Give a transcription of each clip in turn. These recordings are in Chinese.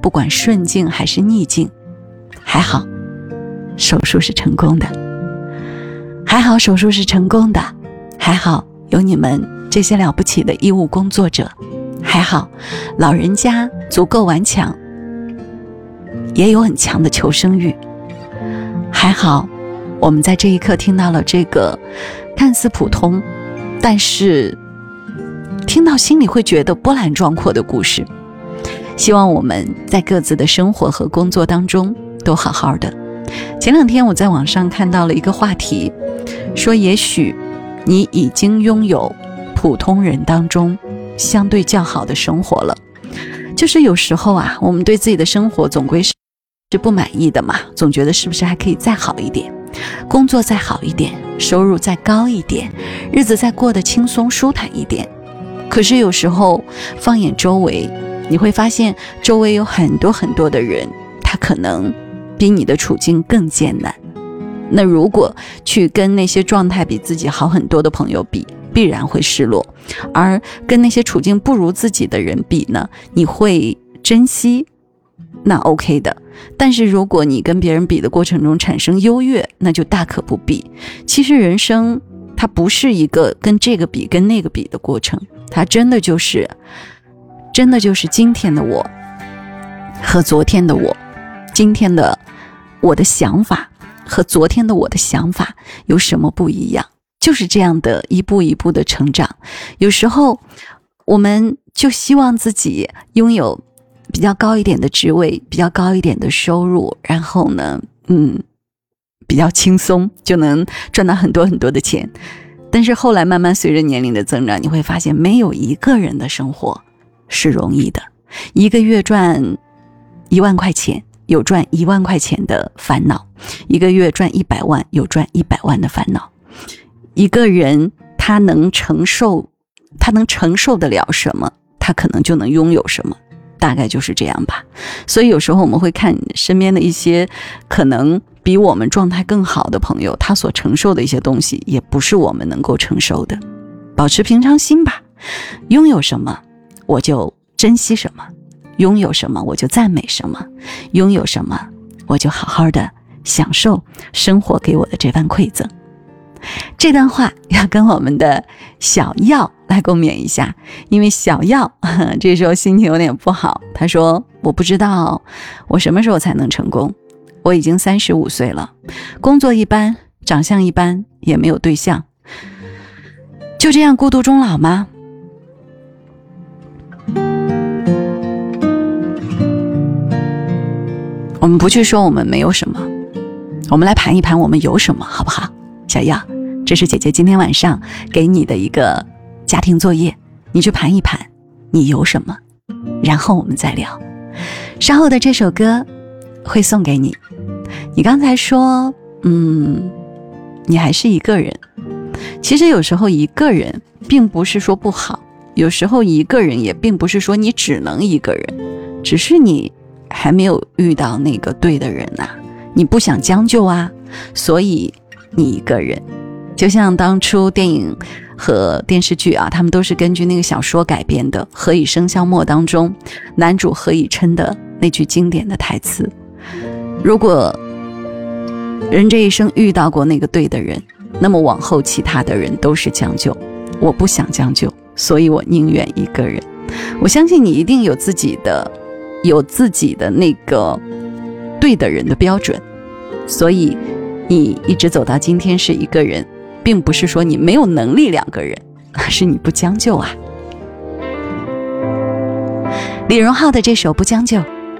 不管顺境还是逆境，还好手术是成功的，还好手术是成功的，还好有你们这些了不起的医务工作者，还好老人家足够顽强，也有很强的求生欲，还好我们在这一刻听到了这个看似普通，但是听到心里会觉得波澜壮阔的故事。希望我们在各自的生活和工作当中都好好的。前两天我在网上看到了一个话题，说也许你已经拥有普通人当中相对较好的生活了。就是有时候啊，我们对自己的生活总归是不满意的嘛，总觉得是不是还可以再好一点，工作再好一点，收入再高一点，日子再过得轻松舒坦一点。可是有时候放眼周围，你会发现周围有很多很多的人，他可能比你的处境更艰难。那如果去跟那些状态比自己好很多的朋友比，必然会失落，而跟那些处境不如自己的人比呢，你会珍惜，那 OK 的。但是如果你跟别人比的过程中产生优越，那就大可不必。其实人生它不是一个跟这个比跟那个比的过程，它真的就是今天的我和昨天的我，今天的我的想法和昨天的我的想法有什么不一样，就是这样的一步一步的成长。有时候我们就希望自己拥有比较高一点的职位，比较高一点的收入，然后呢比较轻松就能赚到很多很多的钱。但是后来慢慢随着年龄的增长，你会发现没有一个人的生活是容易的。一个月赚1万块钱，有赚1万块钱的烦恼；一个月赚100万，有赚100万的烦恼。一个人他能承受得了什么，他可能就能拥有什么，大概就是这样吧。所以有时候我们会看身边的一些可能比我们状态更好的朋友，他所承受的一些东西也不是我们能够承受的。保持平常心吧，拥有什么我就珍惜什么，拥有什么我就赞美什么，拥有什么我就好好的享受生活给我的这番馈赠。这段话要跟我们的小耀来共勉一下，因为小耀这时候心情有点不好，他说我不知道我什么时候才能成功，我已经35岁了，工作一般，长相一般，也没有对象，就这样孤独终老吗？我们不去说我们没有什么，我们来盘一盘我们有什么，好不好？小耀，这是姐姐今天晚上给你的一个家庭作业，你去盘一盘你有什么，然后我们再聊。稍后的这首歌会送给你。你刚才说你还是一个人，其实有时候一个人并不是说不好，有时候一个人也并不是说你只能一个人，只是你还没有遇到那个对的人啊，你不想将就啊，所以你一个人。就像当初电影和电视剧啊，他们都是根据那个小说改编的，何以笙箫默当中男主何以琛的那句经典的台词，如果人这一生遇到过那个对的人，那么往后其他的人都是将就，我不想将就，所以我宁愿一个人。我相信你一定有自己的那个对的人的标准，所以你一直走到今天是一个人，并不是说你没有能力2个人，而是你不将就啊。李荣浩的这首《不将就》，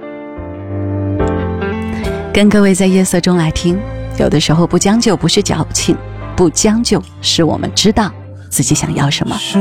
跟各位在夜色中来听。有的时候不将就不是矫情，不将就是我们知道自己想要什么。 是